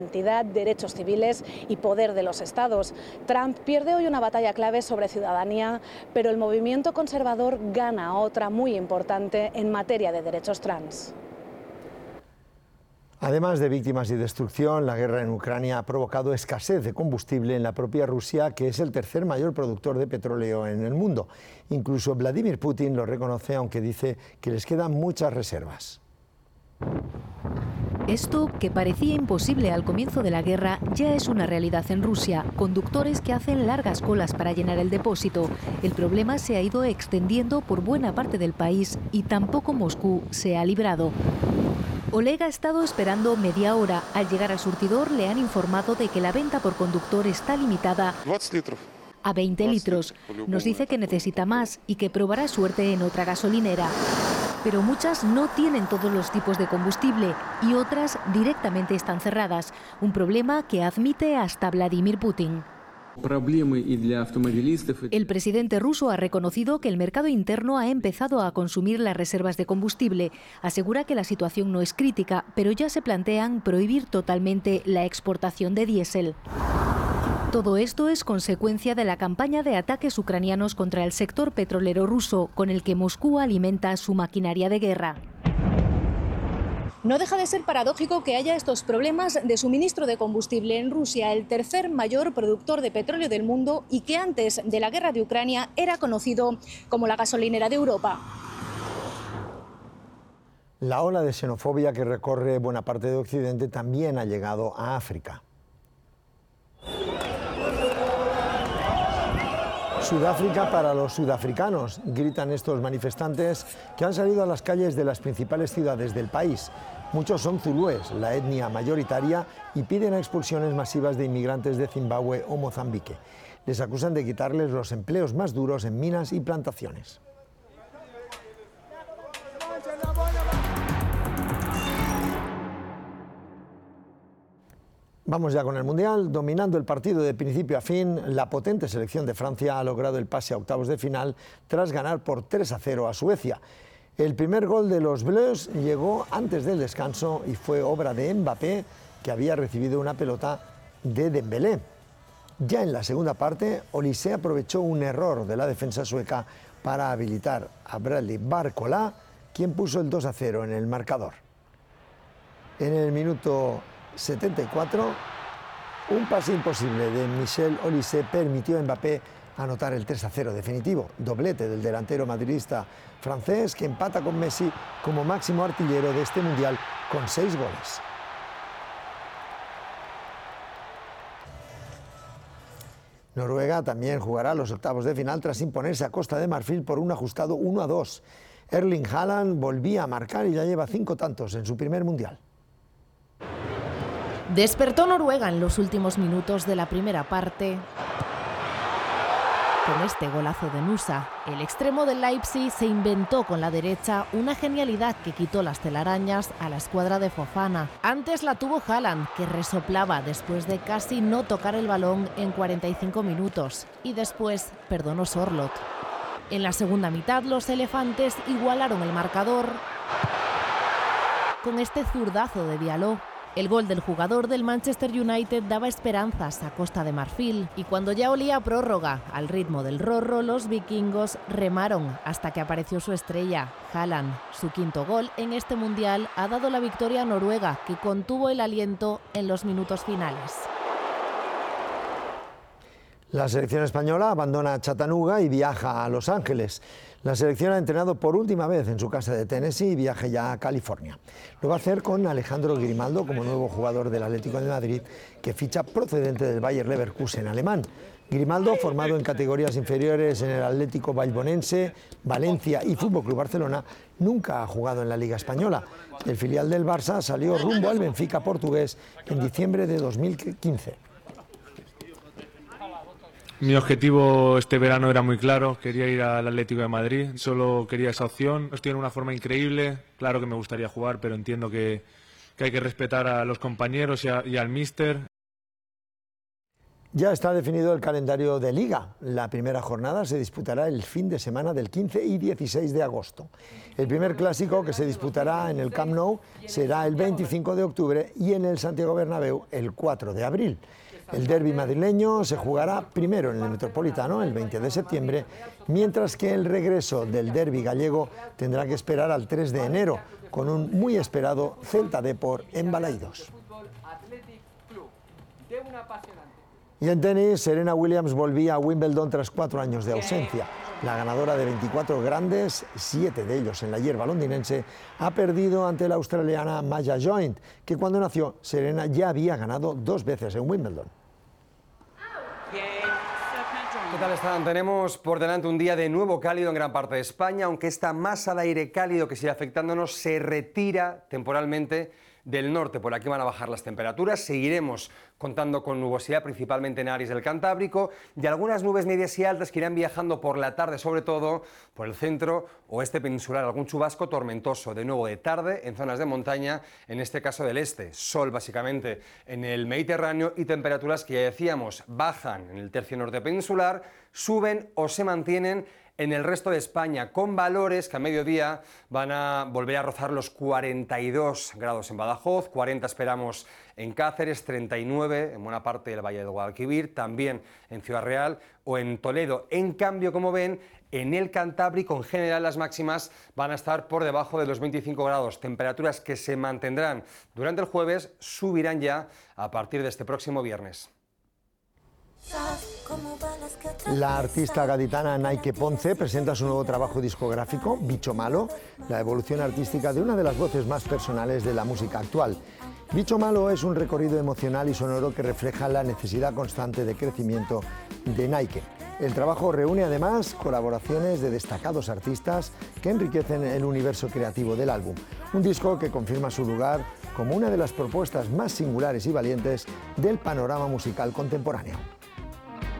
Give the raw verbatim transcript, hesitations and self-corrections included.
Identidad, derechos civiles y poder de los estados. Trump pierde hoy una batalla clave sobre ciudadanía, pero el movimiento conservador gana otra muy importante en materia de derechos trans. Además de víctimas y destrucción, la guerra en Ucrania ha provocado escasez de combustible en la propia Rusia, que es el tercer mayor productor de petróleo en el mundo. Incluso Vladimir Putin lo reconoce, aunque dice que les quedan muchas reservas. Esto, que parecía imposible al comienzo de la guerra, ya es una realidad en Rusia. Conductores que hacen largas colas para llenar el depósito. El problema se ha ido extendiendo por buena parte del país y tampoco Moscú se ha librado. Oleg ha estado esperando media hora. Al llegar al surtidor le han informado de que la venta por conductor está limitada a veinte litros. Nos dice que necesita más y que probará suerte en otra gasolinera. Pero muchas no tienen todos los tipos de combustible y otras directamente están cerradas, un problema que admite hasta Vladimir Putin. El presidente ruso ha reconocido que el mercado interno ha empezado a consumir las reservas de combustible. Asegura que la situación no es crítica, pero ya se plantean prohibir totalmente la exportación de diésel. Todo esto es consecuencia de la campaña de ataques ucranianos contra el sector petrolero ruso, con el que Moscú alimenta su maquinaria de guerra. No deja de ser paradójico que haya estos problemas de suministro de combustible en Rusia, el tercer mayor productor de petróleo del mundo y que antes de la guerra de Ucrania era conocido como la gasolinera de Europa. La ola de xenofobia que recorre buena parte de Occidente también ha llegado a África. Sudáfrica para los sudafricanos, gritan estos manifestantes que han salido a las calles de las principales ciudades del país. Muchos son zulúes, la etnia mayoritaria, y piden expulsiones masivas de inmigrantes de Zimbabue o Mozambique. Les acusan de quitarles los empleos más duros en minas y plantaciones. Vamos ya con el Mundial. Dominando el partido de principio a fin, la potente selección de Francia ha logrado el pase a octavos de final tras ganar por tres a cero a Suecia. El primer gol de los Bleus llegó antes del descanso y fue obra de Mbappé, que había recibido una pelota de Dembélé. Ya en la segunda parte, Olise aprovechó un error de la defensa sueca para habilitar a Bradley Barcola, quien puso el dos a cero en el marcador. En el minuto setenta y cuatro, un pase imposible de Michel Olise permitió a Mbappé anotar el tres a cero definitivo, doblete del delantero madridista francés que empata con Messi como máximo artillero de este Mundial con seis goles. Noruega también jugará los octavos de final tras imponerse a Costa de Marfil por un ajustado uno a dos. Erling Haaland volvía a marcar y ya lleva cinco tantos en su primer Mundial. Despertó Noruega en los últimos minutos de la primera parte con este golazo de Nusa. El extremo del Leipzig se inventó con la derecha una genialidad que quitó las telarañas a la escuadra de Fofana. Antes la tuvo Haaland, que resoplaba después de casi no tocar el balón en cuarenta y cinco minutos. Y después perdonó Sorloth. En la segunda mitad los elefantes igualaron el marcador con este zurdazo de Diallo. El gol del jugador del Manchester United daba esperanzas a Costa de Marfil y cuando ya olía a prórroga, al ritmo del rorro, los vikingos remaron hasta que apareció su estrella, Haaland. Su quinto gol en este Mundial ha dado la victoria a Noruega, que contuvo el aliento en los minutos finales. La selección española abandona Chattanooga y viaja a Los Ángeles. La selección ha entrenado por última vez en su casa de Tennessee y viaja ya a California. Lo va a hacer con Alejandro Grimaldo como nuevo jugador del Atlético de Madrid, que ficha procedente del Bayer Leverkusen alemán. Grimaldo, formado en categorías inferiores en el Atlético Bilbaonense, Valencia y Fútbol Club Barcelona, nunca ha jugado en la Liga Española. El filial del Barça salió rumbo al Benfica portugués en diciembre de dos mil quince. Mi objetivo este verano era muy claro, quería ir al Atlético de Madrid, solo quería esa opción. Estoy en una forma increíble, claro que me gustaría jugar, pero entiendo que, que hay que respetar a los compañeros y, a, y al míster. Ya está definido el calendario de Liga. La primera jornada se disputará el fin de semana del quince y dieciséis de agosto. El primer clásico, que se disputará en el Camp Nou, será el veinticinco de octubre y en el Santiago Bernabéu el cuatro de abril. El derbi madrileño se jugará primero en el Metropolitano el veinte de septiembre, mientras que el regreso del derbi gallego tendrá que esperar al tres de enero, con un muy esperado Celta Depor en Balaídos. Y en tenis, Serena Williams volvía a Wimbledon tras cuatro años de ausencia. La ganadora de veinticuatro grandes, siete de ellos en la hierba londinense, ha perdido ante la australiana Maya Joint, que cuando nació Serena ya había ganado dos veces en Wimbledon. ¿Qué tal están? Tenemos por delante un día de nuevo cálido en gran parte de España, aunque esta masa de aire cálido que sigue afectándonos se retira temporalmente del norte. Por aquí van a bajar las temperaturas, seguiremos contando con nubosidad principalmente en áreas del Cantábrico y algunas nubes medias y altas que irán viajando por la tarde, sobre todo por el centro oeste peninsular, algún chubasco tormentoso de nuevo de tarde en zonas de montaña, en este caso del este. Sol básicamente en el Mediterráneo y temperaturas que ya decíamos bajan en el tercio norte peninsular, suben o se mantienen en el resto de España, con valores que a mediodía van a volver a rozar los cuarenta y dos grados en Badajoz, cuarenta esperamos en Cáceres, treinta y nueve en buena parte del Valle del Guadalquivir, también en Ciudad Real o en Toledo. En cambio, como ven, en el Cantábrico en general las máximas van a estar por debajo de los veinticinco grados, temperaturas que se mantendrán durante el jueves, subirán ya a partir de este próximo viernes. La artista gaditana Naike Ponce presenta su nuevo trabajo discográfico, Bicho Malo, la evolución artística de una de las voces más personales de la música actual. Bicho Malo es un recorrido emocional y sonoro que refleja la necesidad constante de crecimiento de Naike. El trabajo reúne además colaboraciones de destacados artistas que enriquecen el universo creativo del álbum. Un disco que confirma su lugar como una de las propuestas más singulares y valientes del panorama musical contemporáneo.